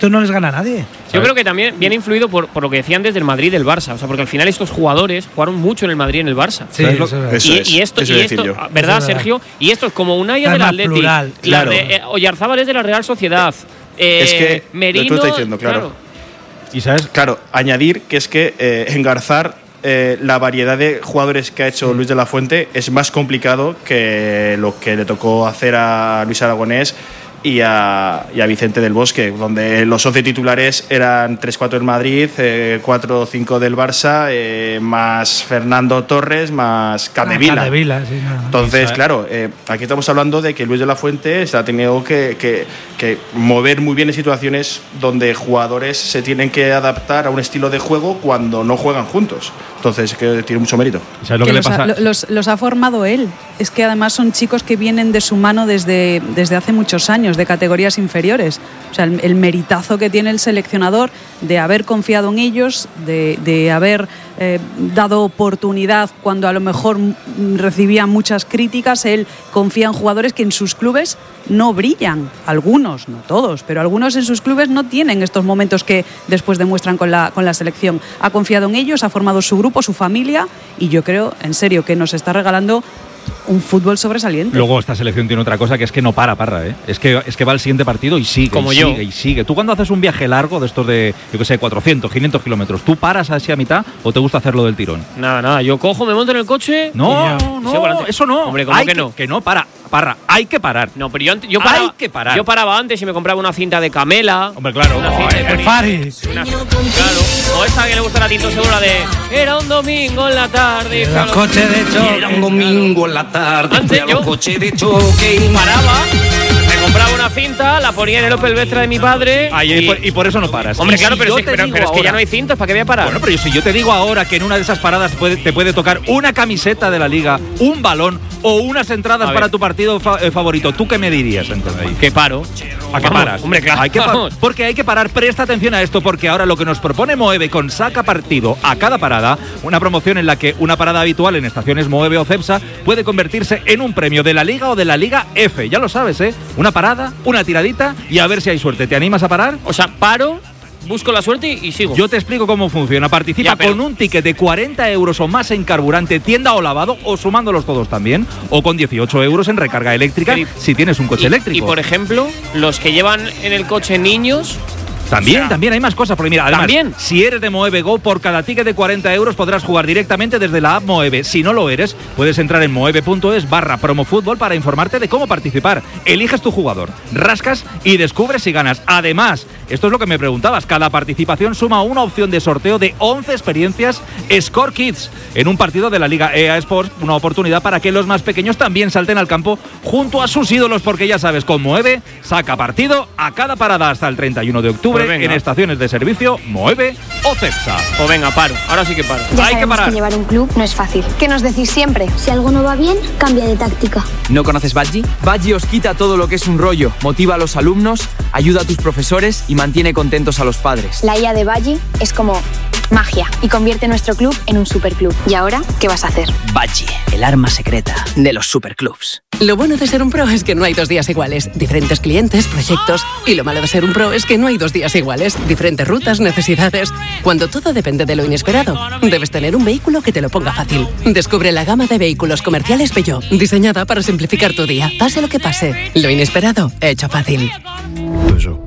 esto no les gana a nadie. Yo creo que también viene influido por lo que decían desde el Madrid y del Barça. O sea, porque al final estos jugadores jugaron mucho en el Madrid y en el Barça. Sí, y esto, ¿verdad, Sergio? Y esto es como Unai del Atleti, claro. Oyarzábal es de la Real Sociedad. Es que Merino, lo que tú estás diciendo, claro. Y sabes, claro, añadir que es que engarzar la variedad de jugadores que ha hecho Luis de la Fuente es más complicado que lo que le tocó hacer a Luis Aragonés y a Vicente del Bosque, donde los 11 titulares eran 3-4 del Madrid, 4-5 del Barça, más Fernando Torres, más Capdevila. Sí, Entonces, claro, aquí estamos hablando de que Luis de la Fuente se ha tenido que mover muy bien en situaciones donde jugadores se tienen que adaptar a un estilo de juego cuando no juegan juntos. Entonces, que tiene mucho mérito. ¿Sabes lo que le pasa? Los ha formado él. Es que además son chicos que vienen de su mano desde hace muchos años, de categorías inferiores. O sea, el meritazo que tiene el seleccionador de haber confiado en ellos, de haber dado oportunidad cuando a lo mejor recibían muchas críticas. Él confía en jugadores que en sus clubes no brillan. Algunos, no todos, pero algunos en sus clubes no tienen estos momentos que después demuestran con la selección. Ha confiado en ellos, ha formado su grupo, su familia, y yo creo, en serio, que nos está regalando un fútbol sobresaliente. Luego esta selección tiene otra cosa, que es que no para, Parra, ¿eh? Es que va al siguiente partido y sigue, como y yo. Sigue y sigue. Tú cuando haces un viaje largo de estos de, yo que sé, 400, 500 kilómetros, ¿tú paras así a mitad o te gusta hacerlo del tirón? Nada, yo cojo, me monto en el coche. No, eso no. Hombre, ¿cómo que no? Que no, Parra, hay que parar. No, pero yo paraba, hay que parar. Yo paraba antes y me compraba una cinta de Camela. Hombre, claro. Una cinta de Faris. Claro. O esta que le gusta a Tito Segura de era un domingo en la tarde. Los coches de choque. Era un domingo en la tarde. Antes yo coche de choque. Paraba, me compraba una cinta, la ponía en el Opel Vectra de mi padre. Y por eso no paras. Hombre, Y claro, si pero es ahora, que ya no hay cintas, ¿para qué voy a parar? Bueno, pero si yo te digo ahora que en una de esas paradas te puede tocar una camiseta de la Liga, un balón o unas entradas para tu partido favorito, ¿tú qué me dirías entonces? Que paro. ¿A qué paras? Hombre, claro. Porque hay que parar. Presta atención a esto, porque ahora lo que nos propone Moeve con Saca Partido a cada parada, una promoción en la que una parada habitual en estaciones Moeve o Cepsa puede convertirse en un premio de la Liga o de la Liga F. Ya lo sabes, ¿eh? Una parada, una tiradita y a ver si hay suerte. ¿Te animas a parar? O sea, paro, busco la suerte y sigo. Yo te explico cómo funciona. Participa con un ticket de 40 euros o más en carburante, tienda o lavado, o sumándolos todos también, o con 18 euros en recarga eléctrica si tienes un coche eléctrico. Y por ejemplo, los que llevan en el coche niños. También hay más cosas, porque mira, además, si eres de Moeve Go, por cada ticket de 40 euros podrás jugar directamente desde la app Moeve. Si no lo eres, puedes entrar en moeve.es/promofútbol para informarte de cómo participar. Eliges tu jugador, rascas y descubres si ganas. Además, esto es lo que me preguntabas, cada participación suma una opción de sorteo de 11 experiencias Score Kids en un partido de la Liga EA Sports, una oportunidad para que los más pequeños también salten al campo junto a sus ídolos, porque ya sabes, con Moeve saca partido a cada parada hasta el 31 de octubre. En estaciones de servicio Moeve o Cepsa. O venga, paro. Ahora sí que paro. Ya hay que parar. Que llevar un club no es fácil. ¿Qué nos decís siempre? Si algo no va bien, cambia de táctica. ¿No conoces Badgie? Badgie os quita todo lo que es un rollo, motiva a los alumnos, ayuda a tus profesores y mantiene contentos a los padres. La IA de Badgie es como magia y convierte nuestro club en un superclub. ¿Y ahora qué vas a hacer? Badgie, el arma secreta de los superclubs. Lo bueno de ser un pro es que no hay 2 días iguales. Diferentes clientes, proyectos. Y lo malo de ser un pro es que no hay 2 días iguales. Diferentes rutas, necesidades. Cuando todo depende de lo inesperado, debes tener un vehículo que te lo ponga fácil. Descubre la gama de vehículos comerciales Peugeot, diseñada para simplificar tu día. Pase lo que pase, lo inesperado, hecho fácil.